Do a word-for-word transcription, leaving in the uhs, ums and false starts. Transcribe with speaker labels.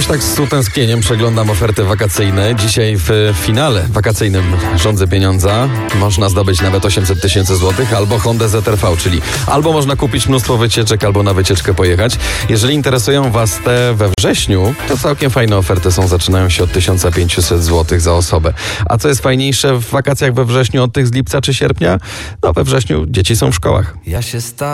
Speaker 1: Jakoś tak z utęsknieniem przeglądam oferty wakacyjne. Dzisiaj w finale wakacyjnym Rządzę Pieniądza można zdobyć nawet osiemset tysięcy złotych albo Hondę Z R V, czyli albo można kupić mnóstwo wycieczek, albo na wycieczkę pojechać. Jeżeli interesują Was te we wrześniu, to całkiem fajne oferty są, zaczynają się od tysiąc pięćset złotych za osobę. A co jest fajniejsze w wakacjach we wrześniu od tych z lipca czy sierpnia? No we wrześniu dzieci są w szkołach.
Speaker 2: Ja się sta-